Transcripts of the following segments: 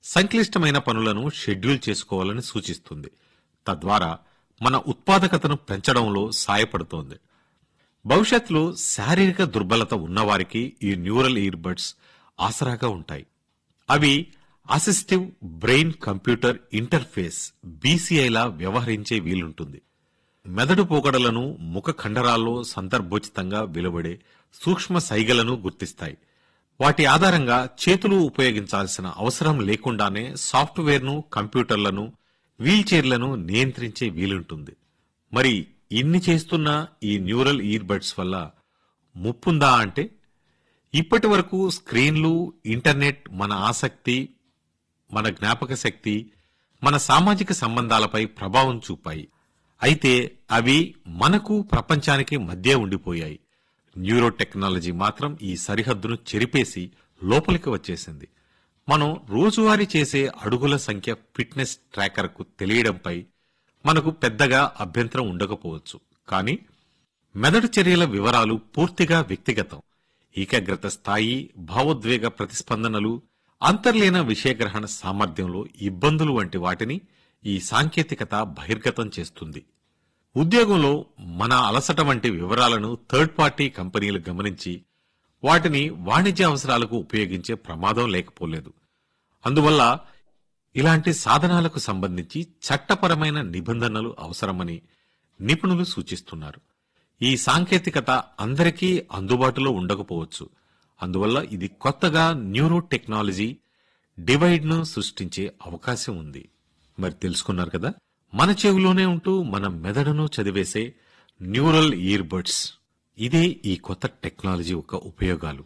సంక్లిష్టమైన పనులను షెడ్యూల్ చేసుకోవాలని సూచిస్తుంది. తద్వారా మన ఉత్పాదకతను పెంచడంలో సాయపడుతోంది. భవిష్యత్తులో శారీరక దుర్బలత ఉన్నవారికి ఈ న్యూరల్ ఇయర్బడ్స్ ఆసరాగా ఉంటాయి. అవి అసిస్టివ్ బ్రెయిన్ కంప్యూటర్ ఇంటర్ఫేస్ బీసీఐలా వ్యవహరించే వీలుంటుంది. మెదడు పోకడలను, ముఖ కండరాల్లో సందర్భోచితంగా వెలువడే సూక్ష్మ సైగలను గుర్తిస్తాయి. వాటి ఆధారంగా చేతులు ఉపయోగించాల్సిన అవసరం లేకుండానే సాఫ్ట్వేర్ను, కంప్యూటర్లను, వీల్చైర్లను నియంత్రించే వీలుంటుంది. మరి ఇన్ని చేస్తున్న ఈ న్యూరల్ ఇయర్బడ్స్ వల్ల ముప్పుందా అంటే, ఇప్పటి వరకు స్క్రీన్లు, ఇంటర్నెట్ మన ఆసక్తి, మన జ్ఞాపక శక్తి, మన సామాజిక సంబంధాలపై ప్రభావం చూపాయి. అయితే అవి మనకు, ప్రపంచానికి మధ్య ఉండిపోయాయి. న్యూరో టెక్నాలజీ మాత్రం ఈ సరిహద్దును చెరిపేసి లోపలికి వచ్చేసింది. మనం రోజువారీ చేసే అడుగుల సంఖ్య ఫిట్నెస్ ట్రాకర్కు తెలియడంపై మనకు పెద్దగా అభ్యంతరం ఉండకపోవచ్చు. కానీ మెదడు చర్యల వివరాలు పూర్తిగా వ్యక్తిగతం. ఏకాగ్రత స్థాయి, భావోద్వేగ ప్రతిస్పందనలు, అంతర్లీన విషయగ్రహణ సామర్థ్యంలో ఇబ్బందులు వంటి వాటిని ఈ సాంకేతికత బహిర్గతం చేస్తుంది. ఉద్యోగంలో మన అలసట వంటి వివరాలను థర్డ్ పార్టీ కంపెనీలు గమనించి వాటిని వాణిజ్య అవసరాలకు ఉపయోగించే ప్రమాదం లేకపోలేదు. అందువల్ల ఇలాంటి సాధనాలకు సంబంధించి చట్టపరమైన నిబంధనలు అవసరమని నిపుణులు సూచిస్తున్నారు. ఈ సాంకేతికత అందరికీ అందుబాటులో ఉండకపోవచ్చు. అందువల్ల ఇది కొత్తగా న్యూరో టెక్నాలజీ డివైడ్ను సృష్టించే అవకాశం ఉంది. మరి తెలుసుకున్నారు కదా, మన చెవిలోనే ఉంటూ మన మెదడును చదివేసే న్యూరల్ ఇయర్బడ్స్. ఇదే ఈ కొత్త టెక్నాలజీ యొక్క ఉపయోగాలు.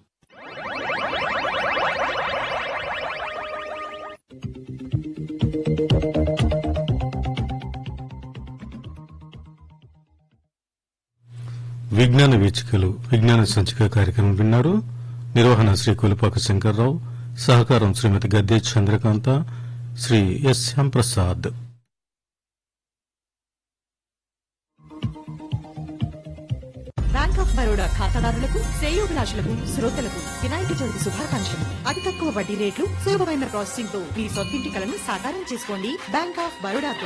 విజ్ఞాన వీచికలు విజ్ఞాన సంచిక కార్యక్రమం విన్నారు. నిర్వహణ శ్రీ కొలిపాక శంకర్రావు, సహకారం శ్రీమతి గద్దె Chandrakanta, Shri yes Shyamprasad. Bank of Baroda ఖాతాదారులకు, శ్రేయోభిలాషులకు, శ్రోతలకు వినాయక చవితి శుభాకాంక్షలు. అతి తక్కువ వడ్డీ రేట్లు, సులభమైన ప్రాసెసింగ్ తో మీ సొంతింటి కలను సాకారం చేసుకోండి బ్యాంక్ ఆఫ్ బరోడాతో.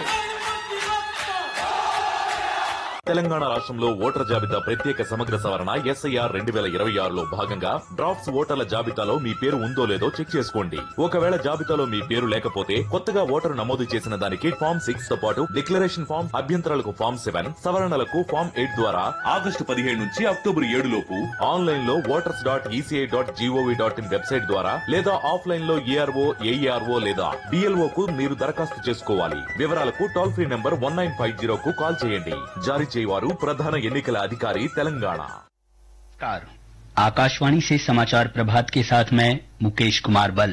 తెలంగాణ రాష్ట్రంలో ఓటర్ల జాబితా ప్రత్యేక సమగ్ర సవరణ SIR 2026లో భాగంగా డ్రాఫ్ట్స్ ఓటర్ల జాబితాలో మీ పేరు ఉందో లేదో చెక్ చేసుకోండి. ఒకవేళ జాబితాలో మీ పేరు లేకపోతే కొత్తగా ఓటరు నమోదు చేసిన దానికి ఫామ్ 6 తో పాటు డిక్లరేషన్ ఫామ్, అభ్యంతరాలకు ఫామ్ 7, సవరణలకు ఫామ్ 8 ద్వారా ఆగస్టు 17 నుంచి అక్టోబర్ 7 లోపు ఆన్లైన్ లో voters.eci.gov.in వెబ్సైట్ ద్వారా లేదా ఆఫ్లైన్ లో ARO, AERO లేదా BLO కు మీరు దరఖాస్తు చేసుకోవాలి. వివరాలకు టోల్ ఫ్రీ నంబర్ 1950 కు కాల్ చేయండి. జారీ చేయవారు ప్రధాన ఎన్నికల అధికారి తెలంగాణ. आकाशवाणी से समाचार प्रभात के साथ मैं मुकेश कुमार बल।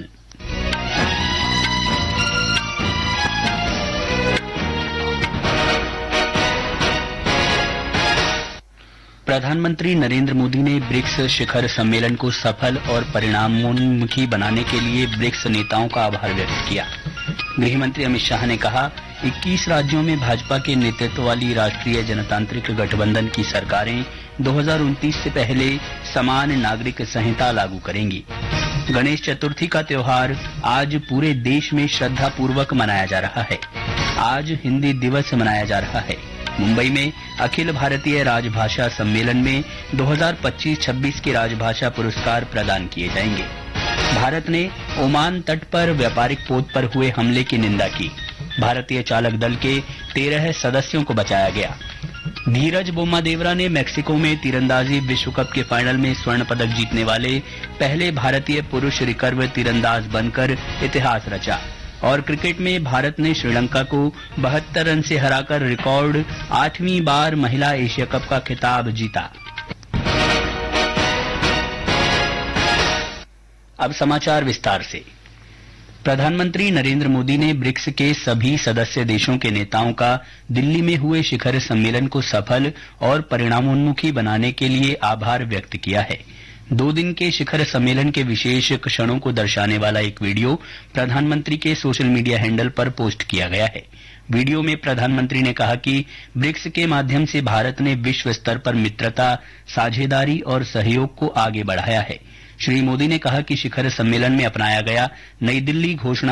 प्रधानमंत्री नरेंद्र मोदी ने ब्रिक्स शिखर सम्मेलन को सफल और परिणामोन्मुखी बनाने के लिए ब्रिक्स नेताओं का आभार व्यक्त किया। गृहमंत्री अमित शाह ने कहा, 21 राज्यों में भाजपा के नेतृत्व वाली राष्ट्रीय जनतांत्रिक गठबंधन की सरकारें 2029 से पहले समान नागरिक संहिता लागू करेंगी। गणेश चतुर्थी का त्योहार आज पूरे देश में श्रद्धा पूर्वक मनाया जा रहा है। आज हिंदी दिवस मनाया जा रहा है। मुंबई में अखिल भारतीय राजभाषा सम्मेलन में 2025-26 के राजभाषा पुरस्कार प्रदान किए जाएंगे। भारत ने ओमान तट पर व्यापारिक पोत पर हुए हमले की निंदा की। भारतीय चालक दल के 13 सदस्यों को बचाया गया। धीरज बोम्मादेवरा ने मेक्सिको में तीरंदाजी विश्व कप के फाइनल में स्वर्ण पदक जीतने वाले पहले भारतीय पुरुष रिकर्व तीरंदाज बनकर इतिहास रचा। और क्रिकेट में भारत ने श्रीलंका को 72 रन से हराकर रिकॉर्ड 8वीं बार महिला एशिया कप का खिताब जीता। अब समाचार विस्तार से। प्रधानमंत्री नरेंद्र मोदी ने ब्रिक्स के सभी सदस्य देशों के नेताओं का दिल्ली में हुए शिखर सम्मेलन को सफल और परिणामोन्मुखी बनाने के लिए आभार व्यक्त किया है। 2 दिन के शिखर सम्मेलन के विशेष क्षणों को दर्शाने वाला एक वीडियो प्रधानमंत्री के सोशल मीडिया हैंडल पर पोस्ट किया गया है। वीडियो में प्रधानमंत्री ने कहा कि ब्रिक्स के माध्यम से भारत ने विश्व स्तर पर मित्रता, साझेदारी और सहयोग को आगे बढ़ाया है। श्री मोदी ने कहा कि शिखर सम्मेलन में अपनाया गया नई दिल्ली घोषणा